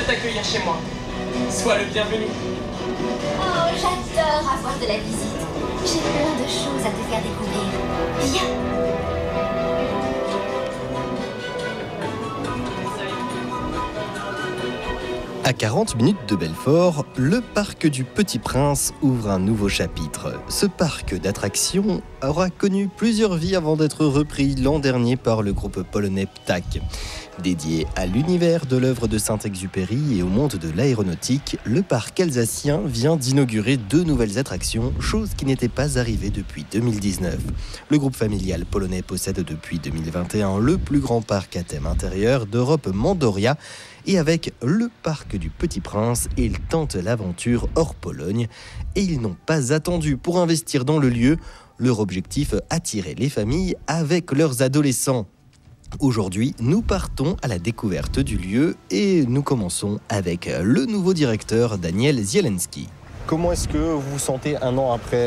de t'accueillir chez moi. Sois le bienvenu. Oh, j'adore avoir de la visite. J'ai plein de choses à te faire découvrir. Viens. À 40 minutes de Belfort, le parc du Petit Prince ouvre un nouveau chapitre. Ce parc d'attractions aura connu plusieurs vies avant d'être repris l'an dernier par le groupe polonais PTAK. Dédié à l'univers de l'œuvre de Saint-Exupéry et au monde de l'aéronautique, le parc alsacien vient d'inaugurer 2 nouvelles attractions, chose qui n'était pas arrivée depuis 2019. Le groupe familial polonais possède depuis 2021 le plus grand parc à thème intérieur d'Europe, Mandoria, et avec le parc du Petit Prince, ils tentent l'aventure hors Pologne et ils n'ont pas attendu pour investir dans le lieu. Leur objectif, attirer les familles avec leurs adolescents. Aujourd'hui, nous partons à la découverte du lieu et nous commençons avec le nouveau directeur Daniel Zielenski. Comment est-ce que vous vous sentez un an après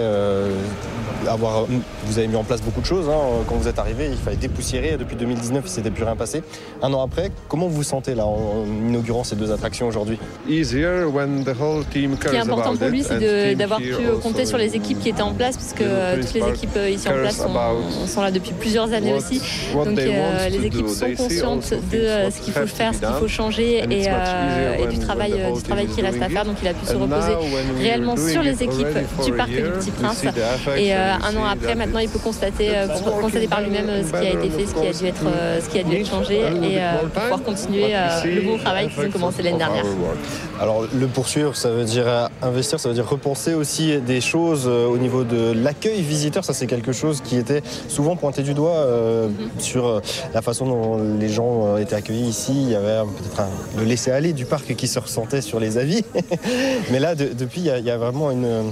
vous avez mis en place beaucoup de choses, quand vous êtes arrivé, il fallait dépoussiérer, depuis 2019 il ne s'était plus rien passé. Un an après, comment vous vous sentez là en inaugurant ces 2 attractions aujourd'hui? Ce qui est important pour lui, c'est d'avoir pu compter sur les équipes qui étaient en place, puisque toutes les équipes ici en place sont là depuis plusieurs années aussi. Donc les équipes sont conscientes de ce qu'il faut faire, ce qu'il faut changer et du travail qui reste à faire. Donc il a pu se reposer réellement sur les équipes du parc du Petit Prince. Et un an après, maintenant, il peut constater par lui-même ce qui a été fait, ce qui a dû être changé et pouvoir continuer le bon travail qu'ils ont commencé l'année dernière. Alors, le poursuivre, ça veut dire investir, ça veut dire repenser aussi des choses au niveau de l'accueil visiteur. Ça, c'est quelque chose qui était souvent pointé du doigt sur la façon dont les gens étaient accueillis ici. Il y avait peut-être le laisser-aller du parc qui se ressentait sur les avis. Mais là, depuis, il y a vraiment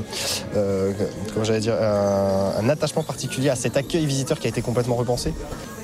un attachement particulier à cet accueil visiteur qui a été complètement repensé.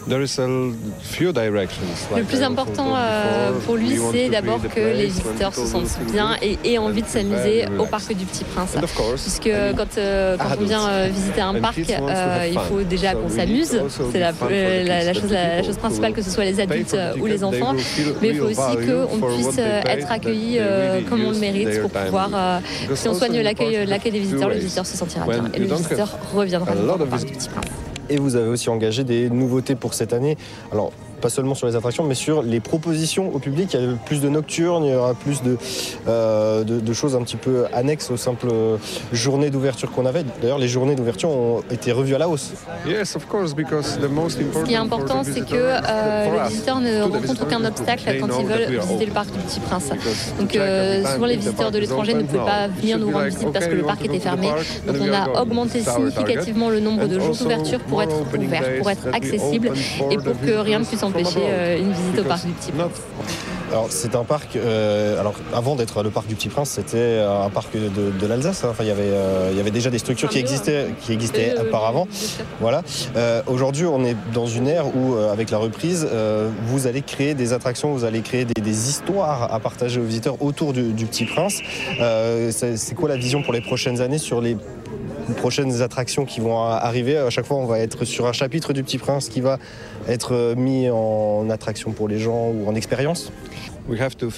Le plus important pour lui, c'est d'abord que les visiteurs se sentent bien et aient envie de s'amuser au parc du Petit Prince. Puisque quand on vient visiter un parc, il faut déjà qu'on s'amuse. C'est la chose principale, que ce soit les adultes ou les enfants. Mais il faut aussi qu'on puisse être accueillis comme on le mérite pour pouvoir, si on soigne l'accueil des visiteurs, le visiteur se sentira bien et le visiteur reviendra au parc du Petit Prince. Et vous avez aussi engagé des nouveautés pour cette année. Alors, pas seulement sur les attractions, mais sur les propositions au public. Il y a plus de nocturnes, il y aura plus de choses un petit peu annexes aux simples journées d'ouverture qu'on avait. D'ailleurs, les journées d'ouverture ont été revues à la hausse. Ce qui est important, c'est que les visiteurs ne rencontrent aucun obstacle quand ils veulent visiter le parc du Petit Prince. Donc, souvent, les visiteurs de l'étranger ne pouvaient pas venir nous rendre visite parce que le parc était fermé. Donc, on a augmenté significativement le nombre de jours d'ouverture pour être ouvert, pour être accessible et pour que rien ne puisse empêcher une visite au parc du Petit Prince. Alors c'est un parc, avant d'être le parc du Petit Prince, c'était un parc de l'Alsace. Enfin, il y avait déjà des structures qui existaient auparavant. Voilà. Aujourd'hui, on est dans une ère où, avec la reprise, vous allez créer des attractions, vous allez créer des histoires à partager aux visiteurs autour du Petit Prince. C'est quoi la vision pour les prochaines années sur les prochaines attractions qui vont arriver? À chaque fois, on va être sur un chapitre du Petit Prince qui va être mis en attraction pour les gens ou en expérience. On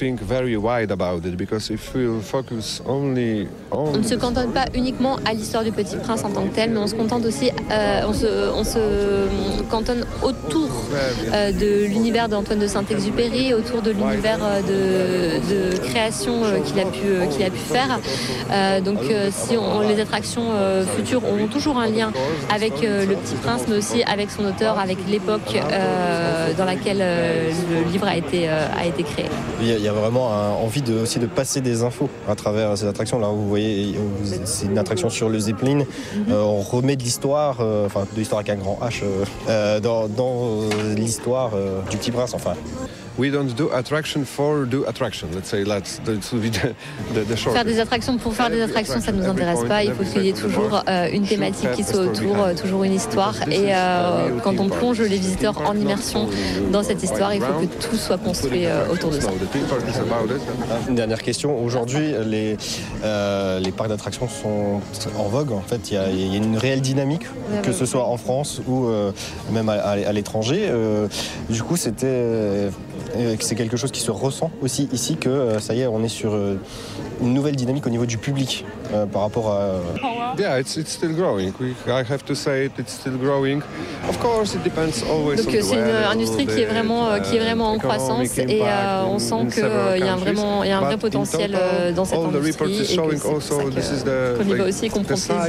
ne se cantonne pas uniquement à l'histoire du Petit Prince en tant que tel, mais on se contente aussi, on se cantonne autour de l'univers d'Antoine de Saint-Exupéry, autour de l'univers de création qu'il a pu faire. Donc si les attractions futures auront toujours un lien avec le Petit Prince, mais aussi avec son auteur, avec l'époque dans laquelle le livre a été créé. Il y a vraiment envie aussi de passer des infos à travers ces attractions. Là, vous voyez, c'est une attraction sur le Zeppelin. On remet de l'histoire, de l'histoire avec un grand H, dans l'histoire du Petit Prince, enfin. We don't do attraction for do attraction. Let's say that would be the short. Faire des attractions pour faire des attractions, ça ne nous intéresse pas. Il faut qu'il y ait toujours une thématique qui soit autour, toujours une histoire. Et quand on plonge les visiteurs en immersion dans cette histoire, il faut que tout soit construit autour de ça. Une dernière question. Aujourd'hui, les parcs d'attractions sont en vogue. En fait, il y a une réelle dynamique, que ce soit en France ou même à l'étranger. Du coup, c'était c'est quelque chose qui se ressent aussi ici, que ça y est, on est sur une nouvelle dynamique au niveau du public par rapport à... Yeah, it's still growing. I have to say it's still growing. Of course, it depends always on the weather. Donc c'est une industrie qui est vraiment en croissance et on sent qu'il y a un vrai potentiel dans cette industrie et que c'est pour ça qu'on y va aussi et qu'on prend plaisir à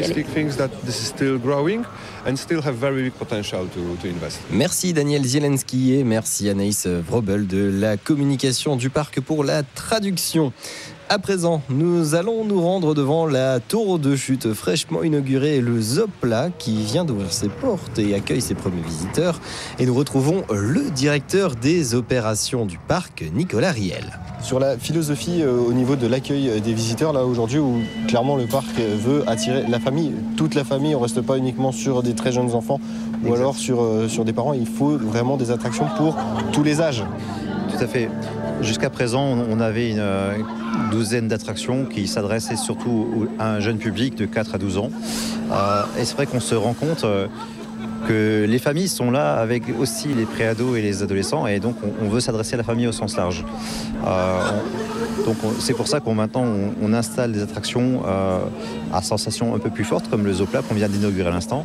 y aller. And still have very big potential to invest. Merci Daniel Zielenski et merci Anaïs Vrobel de la communication du parc pour la traduction. À présent, nous allons nous rendre devant la tour de chute fraîchement inaugurée, le Zopla, qui vient d'ouvrir ses portes et accueille ses premiers visiteurs. Et nous retrouvons le directeur des opérations du parc, Nicolas Riel. Sur la philosophie au niveau de l'accueil des visiteurs, là aujourd'hui, où clairement le parc veut attirer la famille, toute la famille, on ne reste pas uniquement sur des très jeunes enfants ou alors sur des parents, il faut vraiment des attractions pour tous les âges. Tout à fait. Jusqu'à présent, on avait une douzaine d'attractions qui s'adressaient surtout à un jeune public de 4 à 12 ans. Et c'est vrai qu'on se rend compte que les familles sont là avec aussi les préados et les adolescents, et donc on veut s'adresser à la famille au sens large. C'est pour ça qu'on installe des attractions à sensations un peu plus fortes, comme le Zopla qu'on vient d'inaugurer à l'instant.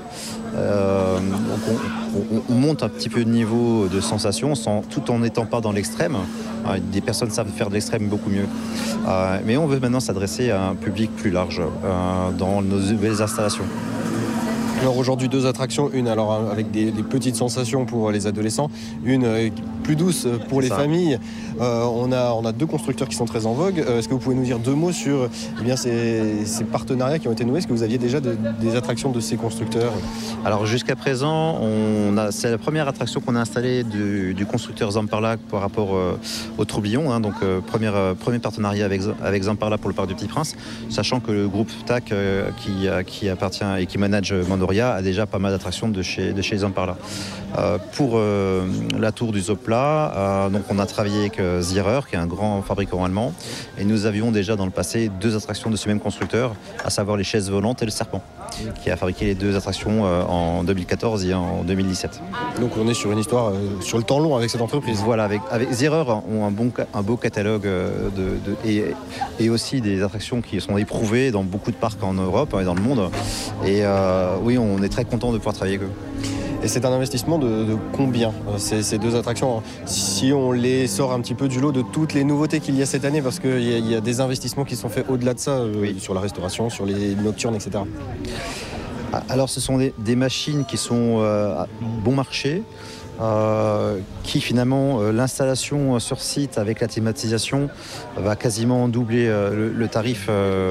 On monte un petit peu de niveau de sensation tout en n'étant pas dans l'extrême. Des personnes savent faire de l'extrême beaucoup mieux. Mais on veut maintenant s'adresser à un public plus large dans nos nouvelles installations. Alors aujourd'hui 2 attractions, une alors avec des petites sensations pour les adolescents, une plus douce pour les familles. On a 2 constructeurs qui sont très en vogue. Est-ce que vous pouvez nous dire 2 mots sur ces partenariats qui ont été noués? Est-ce que vous aviez déjà des attractions de ces constructeurs? Alors jusqu'à présent, c'est la première attraction qu'on a installée du constructeur Zamperla par rapport au Tourbillon. Donc premier partenariat avec Zamperla pour le parc du Petit Prince, sachant que le groupe TAC qui appartient et qui manage Mandoria a déjà pas mal d'attractions de chez Zamperla. Pour la tour du Zopla, donc on a travaillé avec Zierer, qui est un grand fabricant allemand, et nous avions déjà dans le passé 2 attractions de ce même constructeur, à savoir les chaises volantes et le Serpent, qui a fabriqué les 2 attractions en 2014 et en 2017. Donc on est sur une histoire sur le temps long avec cette entreprise. Voilà, avec Zierer ont un beau catalogue et aussi des attractions qui sont éprouvées dans beaucoup de parcs en Europe et dans le monde. Et oui, on est très content de pouvoir travailler avec eux. Et c'est un investissement de combien, ces 2 attractions, si on les sort un petit peu du lot de toutes les nouveautés qu'il y a cette année, parce qu'il y a des investissements qui sont faits au-delà de ça, sur la restauration, sur les nocturnes, etc. Alors ce sont des machines qui sont bon marché, qui finalement l'installation sur site avec la thématisation va quasiment doubler le tarif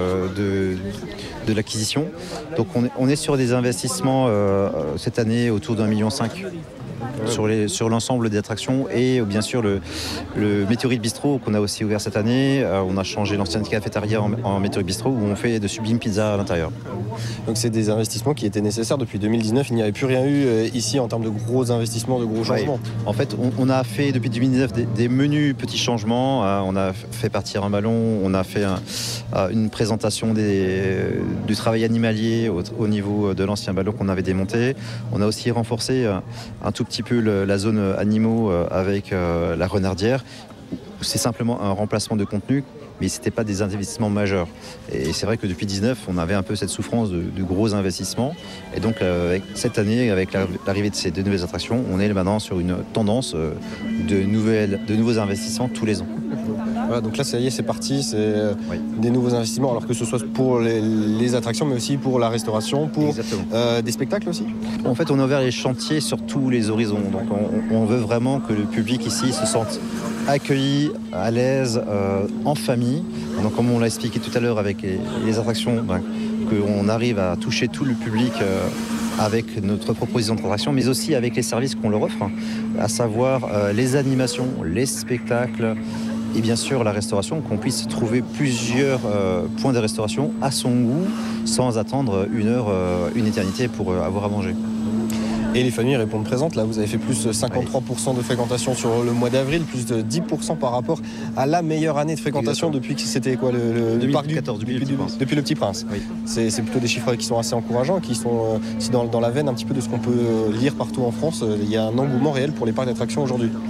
de l'acquisition. Donc on est sur des investissements cette année autour d'1,5 million sur l'ensemble des attractions, et bien sûr le Météorite Bistro qu'on a aussi ouvert cette année. On a changé l'ancienne cafétéria en Météorite Bistro où on fait de sublimes pizzas à l'intérieur. Donc c'est des investissements qui étaient nécessaires depuis 2019. Il n'y avait plus rien eu ici en termes de gros investissements, de gros changements. En fait, on a fait depuis 2019 des menus petits changements. On a fait partir un ballon, on a fait une présentation du travail animalier au niveau de l'ancien ballon qu'on avait démonté. On a aussi renforcé un tout petit peu la zone animaux avec la renardière. C'est simplement un remplacement de contenu, mais ce n'était pas des investissements majeurs. Et c'est vrai que depuis 2019, on avait un peu cette souffrance de gros investissements. Et donc cette année, avec l'arrivée de ces 2 nouvelles attractions, on est maintenant sur une tendance de nouveaux investissements tous les ans. Voilà, donc là, ça y est, c'est parti, c'est des nouveaux investissements, alors que ce soit pour les attractions, mais aussi pour la restauration, pour des spectacles aussi. En fait, on a ouvert les chantiers sur tous les horizons. Donc on veut vraiment que le public ici se sente accueilli, à l'aise, en famille. Donc comme on l'a expliqué tout à l'heure avec les attractions, qu'on arrive à toucher tout le public avec notre proposition d'attraction, mais aussi avec les services qu'on leur offre, à savoir les animations, les spectacles, et bien sûr la restauration, qu'on puisse trouver plusieurs points de restauration à son goût, sans attendre une éternité pour avoir à manger. Et les familles répondent présentes. Là, vous avez fait plus 53% de fréquentation sur le mois d'avril, plus de 10% par rapport à la meilleure année de fréquentation depuis que c'était quoi le parc 2014, depuis le Petit Prince. Oui. C'est plutôt des chiffres qui sont assez encourageants, qui sont dans la veine un petit peu de ce qu'on peut lire partout en France. Il y a un engouement réel pour les parcs d'attractions aujourd'hui.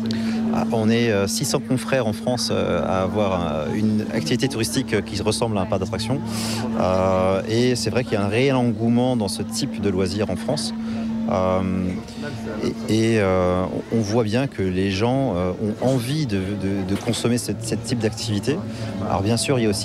On est 600 confrères en France à avoir une activité touristique qui ressemble à un parc d'attractions. Et c'est vrai qu'il y a un réel engouement dans ce type de loisirs en France. On voit bien que les gens ont envie de consommer ce type d'activité. Alors bien sûr, il y a aussi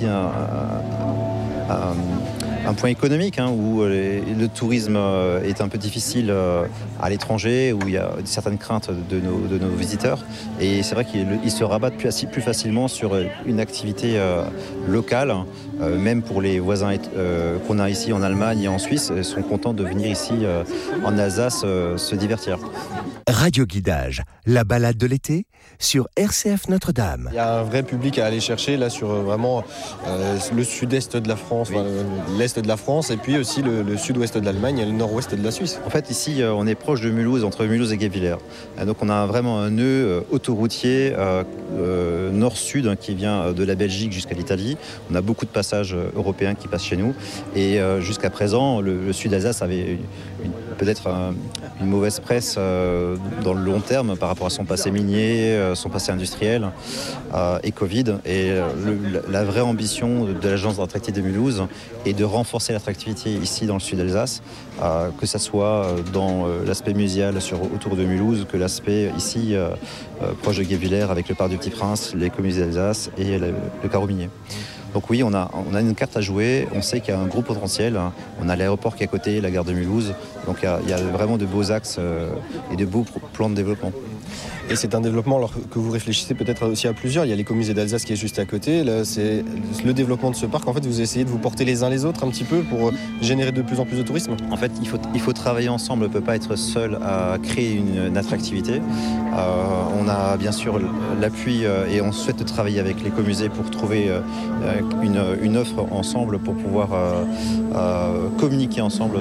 un point économique où le tourisme est un peu difficile à l'étranger, où il y a certaines craintes de nos visiteurs. Et c'est vrai qu'ils se rabattent plus facilement sur une activité locale. Même pour les voisins qu'on a ici en Allemagne et en Suisse, sont contents de venir ici en Alsace se divertir. Radio Guidage, la balade de l'été sur RCF Notre-Dame. Il y a un vrai public à aller chercher là sur vraiment le sud-est de la France, oui. L'est de la France et puis aussi le sud-ouest de l'Allemagne et le nord-ouest de la Suisse. En fait ici on est proche de Mulhouse, entre Mulhouse et Guebwiller. Donc on a vraiment un nœud autoroutier nord-sud qui vient de la Belgique jusqu'à l'Italie. On a beaucoup de passages européens qui passent chez nous et jusqu'à présent le sud d'Alsace avait peut-être une mauvaise presse dans le long terme par rapport à son passé minier, son passé industriel et Covid. Et la vraie ambition de l'agence d'attractivité de Mulhouse est de renforcer l'attractivité ici dans le sud d'Alsace, que ce soit dans l'aspect muséal autour de Mulhouse, que l'aspect ici proche de Guebwiller avec le parc du Petit Prince, l'écomusée d'Alsace et le carreau minier. Donc oui, on a une carte à jouer, on sait qu'il y a un gros potentiel, on a l'aéroport qui est à côté, la gare de Mulhouse, donc il y a vraiment de beaux axes et de beaux plans de développement. Et c'est un développement alors, que vous réfléchissez peut-être aussi à plusieurs. Il y a l'écomusée d'Alsace qui est juste à côté. Là, c'est le développement de ce parc. En fait, vous essayez de vous porter les uns les autres un petit peu pour générer de plus en plus de tourisme. En fait, il faut travailler ensemble. On ne peut pas être seul à créer une attractivité. On a bien sûr l'appui et on souhaite travailler avec l'écomusée pour trouver une offre ensemble pour pouvoir communiquer ensemble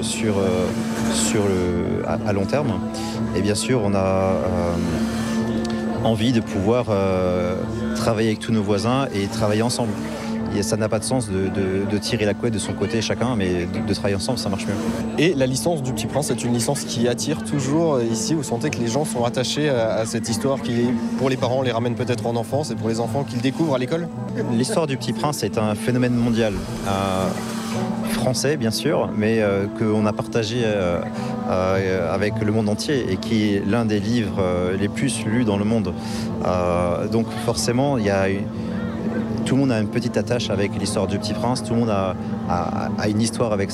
à long terme. Et bien sûr, on a envie de pouvoir travailler avec tous nos voisins et travailler ensemble. Et ça n'a pas de sens de tirer la couette de son côté chacun, mais de travailler ensemble, ça marche mieux. Et la licence du Petit Prince, c'est une licence qui attire toujours ici. Vous sentez que les gens sont attachés à cette histoire qui, pour les parents, les ramène peut-être en enfance et pour les enfants qu'ils découvrent à l'école? L'histoire du Petit Prince est un phénomène mondial. Français bien sûr, mais qu'on a partagé avec le monde entier et qui est l'un des livres les plus lus dans le monde. Donc forcément, tout le monde a une petite attache avec l'histoire du Petit Prince, tout le monde a une histoire avec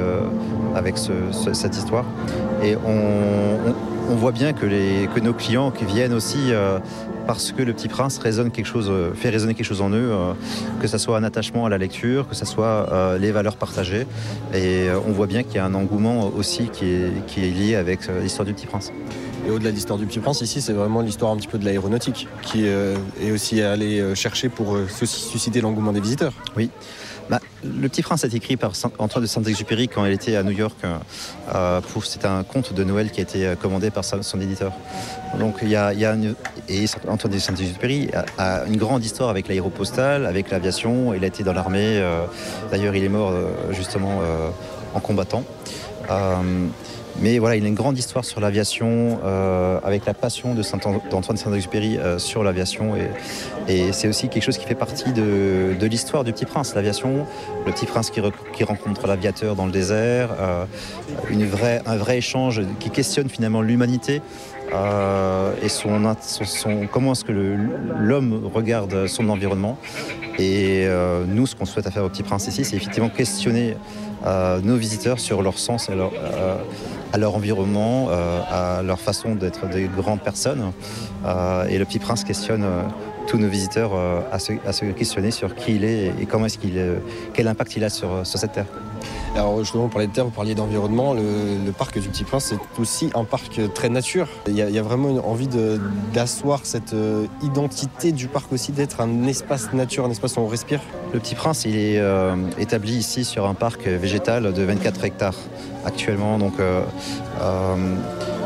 cette histoire. Et on voit bien que nos clients qui viennent aussi parce que le Petit Prince fait résonner quelque chose en eux, que ce soit un attachement à la lecture, que ce soit les valeurs partagées. Et on voit bien qu'il y a un engouement aussi qui est lié avec l'histoire du Petit Prince. Et au-delà de l'histoire du Petit Prince, ici, c'est vraiment l'histoire un petit peu de l'aéronautique qui est aussi allée chercher pour susciter l'engouement des visiteurs. Oui. Le Petit Prince a été écrit par Antoine de Saint-Exupéry quand il était à New York. C'est un conte de Noël qui a été commandé par son éditeur. Donc et Antoine de Saint-Exupéry a une grande histoire avec l'aéropostale, avec l'aviation. Il a été dans l'armée. D'ailleurs, il est mort justement en combattant. Mais voilà, il a une grande histoire sur l'aviation, avec la passion d'Antoine de Saint-Exupéry sur l'aviation. Et c'est aussi quelque chose qui fait partie de l'histoire du Petit Prince, l'aviation. Le Petit Prince qui rencontre l'aviateur dans le désert, un vrai échange qui questionne finalement l'humanité. Et comment est-ce que l'homme regarde son environnement. Et nous, ce qu'on souhaite faire au Petit Prince ici, c'est effectivement questionner nos visiteurs sur leur sens à leur environnement, à leur façon d'être des grandes personnes. Et le Petit Prince questionne tous nos visiteurs à se questionner sur qui il est et quel impact il a sur cette terre. Alors justement, vous parliez de terre, vous parliez d'environnement. Le parc du Petit Prince, c'est aussi un parc très nature. Il y a vraiment une envie d'asseoir cette identité du parc aussi, d'être un espace nature, un espace où on respire. Le Petit Prince, il est établi ici sur un parc végétal de 24 hectares actuellement. Donc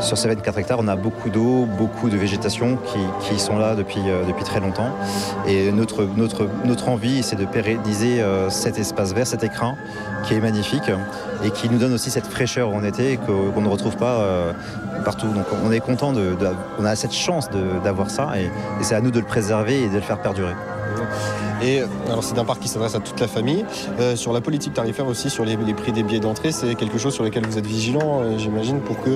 sur ces 24 hectares, on a beaucoup d'eau, beaucoup de végétation qui sont là depuis très longtemps. Et notre envie, c'est de pérenniser cet espace vert, cet écrin qui est magnifique et qui nous donne aussi cette fraîcheur en été qu'on ne retrouve pas partout. Donc on est content, on a cette chance d'avoir ça et c'est à nous de le préserver et de le faire perdurer. Et alors c'est un parc qui s'adresse à toute la famille. Sur la politique tarifaire aussi, sur les prix des billets d'entrée, c'est quelque chose sur lequel vous êtes vigilant, j'imagine, pour que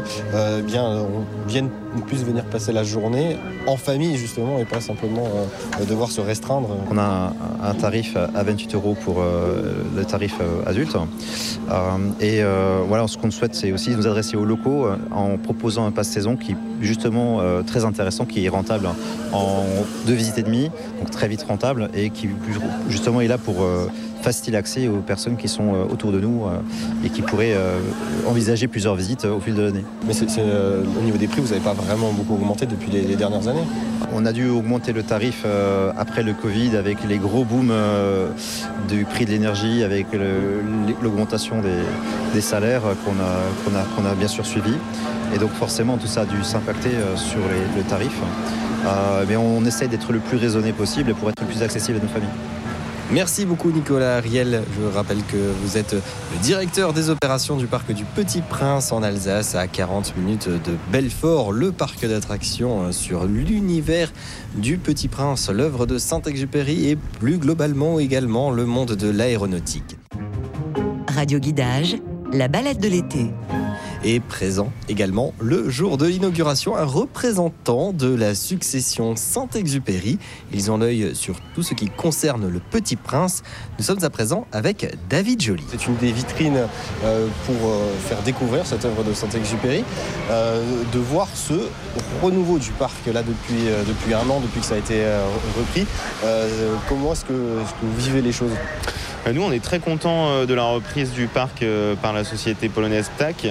on puisse venir passer la journée en famille justement et pas simplement devoir se restreindre. On a un tarif à 28 € pour le tarif adulte. Voilà, ce qu'on souhaite, c'est aussi nous adresser aux locaux en proposant un pass saison qui est justement très intéressant, qui est rentable en 2 visites et demie, donc très vite rentable et qui justement est là pour faciliter l'accès aux personnes qui sont autour de nous et qui pourraient envisager plusieurs visites au fil de l'année. Mais au niveau des prix, vous n'avez pas vraiment beaucoup augmenté depuis les dernières années ? On a dû augmenter le tarif après le Covid avec les gros booms du prix de l'énergie, avec l'augmentation des salaires qu'on a bien sûr suivi. Et donc forcément tout ça a dû s'impacter sur le tarif. Mais on essaie d'être le plus raisonné possible pour être le plus accessible à nos familles. Merci beaucoup Nicolas Ariel. Je rappelle que vous êtes le directeur des opérations du parc du Petit Prince en Alsace, à 40 minutes de Belfort, le parc d'attractions sur l'univers du Petit Prince, l'œuvre de Saint-Exupéry et plus globalement également le monde de l'aéronautique. Radio Guidage, la balade de l'été. Et présent également le jour de l'inauguration, un représentant de la succession Saint-Exupéry. Ils ont l'œil sur tout ce qui concerne le Petit Prince. Nous sommes à présent avec David Joly. C'est une des vitrines pour faire découvrir cette œuvre de Saint-Exupéry, de voir ce renouveau du parc là depuis un an, depuis que ça a été repris. Comment est-ce que vous vivez les choses ? Nous, on est très contents de la reprise du parc par la société polonaise TAC,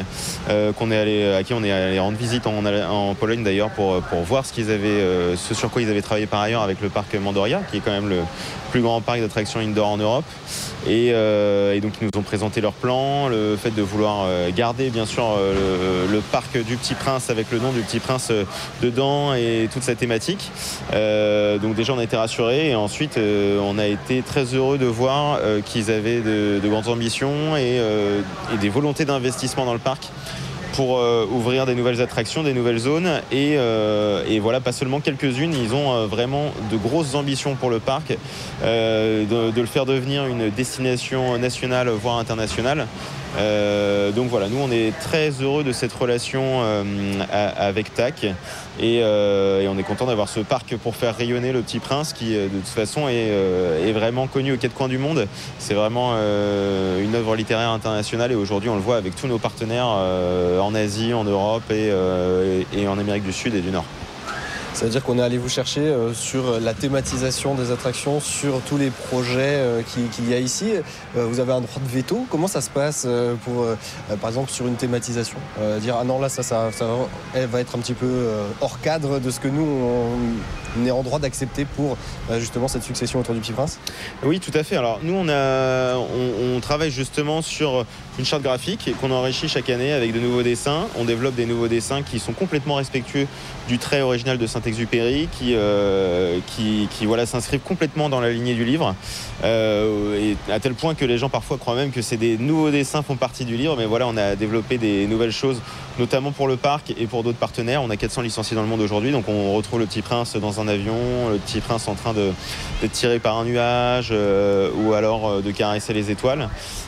à qui on est allé rendre visite en Pologne d'ailleurs pour voir ce sur quoi ils avaient travaillé par ailleurs avec le parc Mandoria, qui est quand même le plus grand parc d'attractions indoor en Europe. Et donc ils nous ont présenté leur plan, le fait de vouloir garder bien sûr le parc du Petit Prince avec le nom du Petit Prince dedans et toute sa thématique. Donc déjà on a été rassurés et ensuite on a été très heureux de voir qu'ils avaient de grandes ambitions et des volontés d'investissement dans le parc pour ouvrir des nouvelles attractions, des nouvelles zones et voilà, pas seulement quelques-unes, ils ont vraiment de grosses ambitions pour le parc, de le faire devenir une destination nationale voire internationale. Donc voilà, nous on est très heureux de cette relation avec TAC et on est content d'avoir ce parc pour faire rayonner le Petit Prince qui de toute façon est vraiment connu aux quatre coins du monde. C'est vraiment une œuvre littéraire internationale et aujourd'hui on le voit avec tous nos partenaires en Asie, en Europe et en Amérique du Sud et du Nord. Ça veut dire qu'on est allé vous chercher sur la thématisation des attractions, sur tous les projets qu'il y a ici. Vous avez un droit de veto. Comment ça se passe pour, par exemple, sur une thématisation dire, ah non, là, elle va être un petit peu hors cadre de ce que nous, on est en droit d'accepter pour justement cette succession autour du Petit Prince ? Oui, tout à fait. Alors, nous, on travaille justement sur une charte graphique qu'on enrichit chaque année avec de nouveaux dessins. On développe des nouveaux dessins qui sont complètement respectueux du trait original de Saint-Exupéry, qui voilà, s'inscrivent complètement dans la lignée du livre, et à tel point que les gens parfois croient même que c'est des nouveaux dessins font partie du livre, mais voilà, on a développé des nouvelles choses, notamment pour le parc et pour d'autres partenaires. On a 400 licenciés dans le monde aujourd'hui, donc on retrouve le Petit Prince dans un avion, le Petit Prince en train d'être tiré par un nuage, ou alors de caresser les étoiles.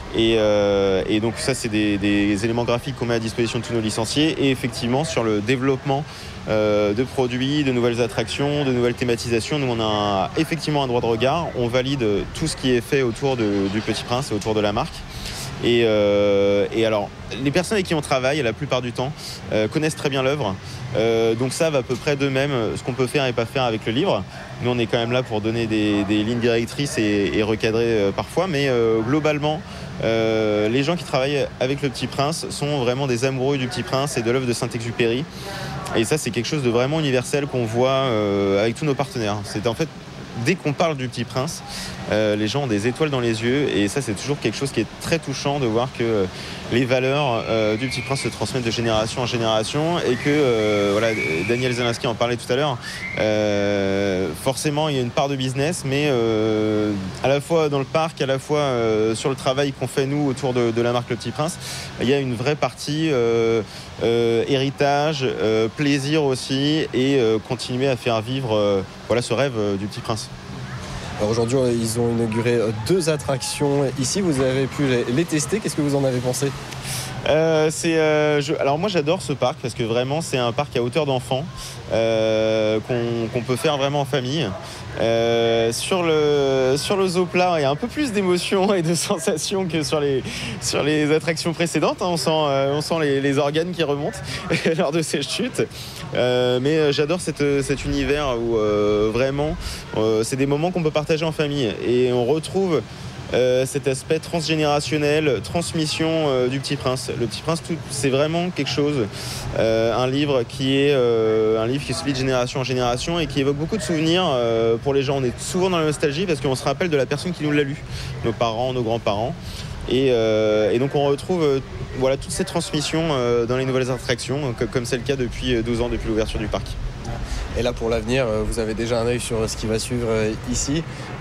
Et donc ça, c'est des éléments graphiques qu'on met à disposition de tous nos licenciés. Et effectivement, sur le développement de produits, de nouvelles attractions, de nouvelles thématisations, nous on a effectivement un droit de regard. On valide tout ce qui est fait autour du Petit Prince et autour de la marque. Et alors, les personnes avec qui on travaille, la plupart du temps, connaissent très bien l'œuvre. Donc savent à peu près d'eux-mêmes ce qu'on peut faire et pas faire avec le livre. Nous, on est quand même là pour donner des lignes directrices et recadrer parfois. Mais globalement, les gens qui travaillent avec le Petit Prince sont vraiment des amoureux du Petit Prince et de l'œuvre de Saint-Exupéry. Et ça, c'est quelque chose de vraiment universel qu'on voit avec tous nos partenaires. C'est en fait dès qu'on parle du Petit Prince, les gens ont des étoiles dans les yeux et ça c'est toujours quelque chose qui est très touchant de voir que les valeurs du Petit Prince se transmettent de génération en génération et que voilà, Daniel Zelinsky en parlait tout à l'heure, forcément il y a une part de business mais à la fois dans le parc, à la fois sur le travail qu'on fait nous autour de la marque Le Petit Prince, il y a une vraie partie héritage, plaisir aussi et continuer à faire vivre voilà, ce rêve du Petit Prince. Alors aujourd'hui, ils ont inauguré 2 attractions ici. Vous avez pu les tester. Qu'est-ce que vous en avez pensé ? Alors moi j'adore ce parc parce que vraiment c'est un parc à hauteur d'enfant qu'on peut faire vraiment en famille. Sur le Zoopla, il y a un peu plus d'émotions et de sensations que sur les attractions précédentes. On sent les organes qui remontent lors de ces chutes. Mais j'adore cet univers où vraiment c'est des moments qu'on peut partager en famille et on retrouve cet aspect transgénérationnel, transmission du Petit Prince. Le Petit Prince, c'est vraiment quelque chose, un livre qui se lit de génération en génération et qui évoque beaucoup de souvenirs pour les gens. On est souvent dans la nostalgie parce qu'on se rappelle de la personne qui nous l'a lu, nos parents, nos grands-parents. Et donc on retrouve voilà, toutes ces transmissions dans les nouvelles attractions, comme c'est le cas depuis 12 ans, depuis l'ouverture du parc. Et là, pour l'avenir, vous avez déjà un œil sur ce qui va suivre ici.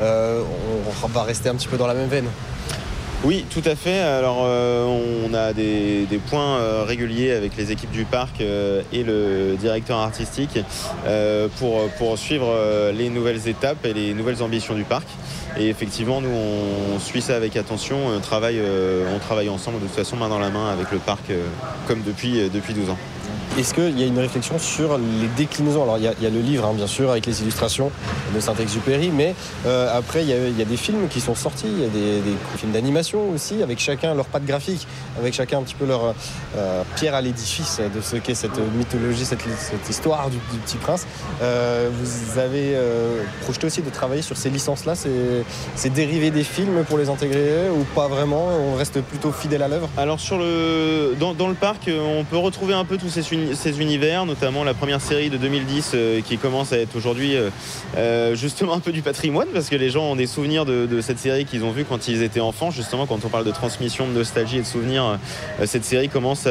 On va rester un petit peu dans la même veine. Oui, tout à fait. Alors, on a des points réguliers avec les équipes du parc et le directeur artistique pour suivre les nouvelles étapes et les nouvelles ambitions du parc. Et effectivement, nous, on suit ça avec attention. On travaille ensemble, de toute façon, main dans la main avec le parc, comme depuis 12 ans. Est-ce qu'il y a une réflexion sur les déclinaisons ? Alors, il y a le livre, hein, bien sûr, avec les illustrations de Saint-Exupéry, mais après, il y a des films qui sont sortis, il y a des films d'animation aussi, avec chacun leur patte graphique, avec chacun un petit peu leur pierre à l'édifice de ce qu'est cette mythologie, cette histoire du Petit Prince. Vous avez projeté aussi de travailler sur ces licences-là, ces dérivés des films pour les intégrer ou pas vraiment ? On reste plutôt fidèle à l'œuvre ? Alors, dans le parc, on peut retrouver un peu tous ces univers, notamment la première série de 2010 qui commence à être aujourd'hui justement un peu du patrimoine parce que les gens ont des souvenirs de cette série qu'ils ont vue quand ils étaient enfants. Justement, quand on parle de transmission, de nostalgie et de souvenirs, cette série commence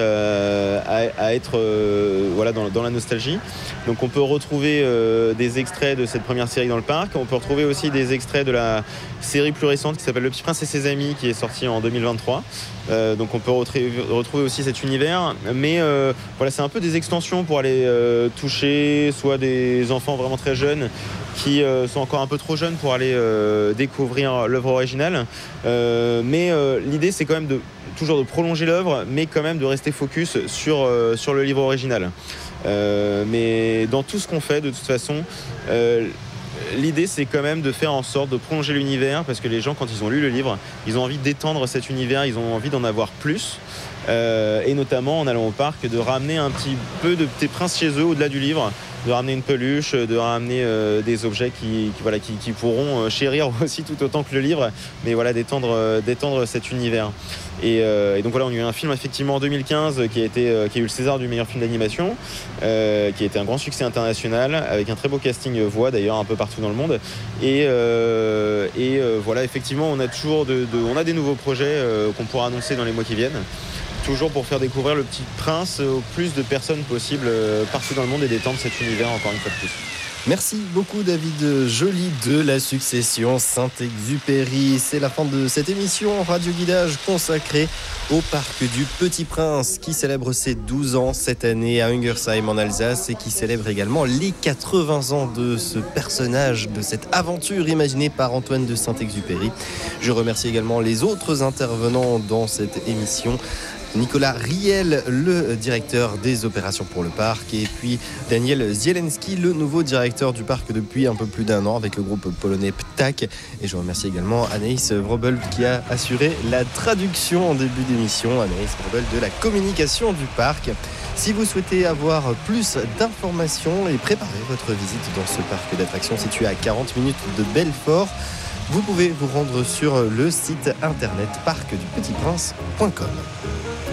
à être voilà, dans la nostalgie. Donc on peut retrouver des extraits de cette première série dans le parc. On peut retrouver aussi des extraits de la série plus récente qui s'appelle Le Petit Prince et ses amis qui est sortie en 2023. Donc on peut retrouver aussi cet univers. Mais voilà, c'est un peu des extensions pour aller toucher soit des enfants vraiment très jeunes qui sont encore un peu trop jeunes pour aller découvrir l'œuvre originale. Mais l'idée, c'est quand même toujours de prolonger l'œuvre, mais quand même de rester focus sur le livre original. Mais dans tout ce qu'on fait, de toute façon, l'idée, c'est quand même de faire en sorte de prolonger l'univers, parce que les gens, quand ils ont lu le livre, ils ont envie d'étendre cet univers, ils ont envie d'en avoir plus. Et notamment en allant au parc, de ramener un petit peu de Petit Prince chez eux au-delà du livre, de ramener une peluche, de ramener des objets qui pourront chérir aussi tout autant que le livre, mais voilà, d'étendre cet univers. Et donc voilà, on a eu un film effectivement en 2015 qui a eu le César du meilleur film d'animation, qui a été un grand succès international avec un très beau casting voix d'ailleurs un peu partout dans le monde. Et voilà, effectivement, on a des nouveaux projets qu'on pourra annoncer dans les mois qui viennent. Toujours pour faire découvrir le Petit Prince au plus de personnes possible partout dans le monde et d'étendre cet univers encore une fois de plus. Merci beaucoup David Joly de la succession Saint-Exupéry. C'est la fin de cette émission Radio Guidage consacrée au parc du Petit Prince qui célèbre ses 12 ans cette année à Ungersheim en Alsace et qui célèbre également les 80 ans de ce personnage, de cette aventure imaginée par Antoine de Saint-Exupéry. Je remercie également les autres intervenants dans cette émission. Nicolas Riel, le directeur des opérations pour le parc, et puis Daniel Zielenski, le nouveau directeur du parc depuis un peu plus d'un an avec le groupe polonais PTAK. Et je remercie également Anaïs Vrobel qui a assuré la traduction en début d'émission, Anaïs Vrobel de la communication du parc. Si vous souhaitez avoir plus d'informations et préparer votre visite dans ce parc d'attractions situé à 40 minutes de Belfort, vous pouvez vous rendre sur le site internet parcdupetitprince.com.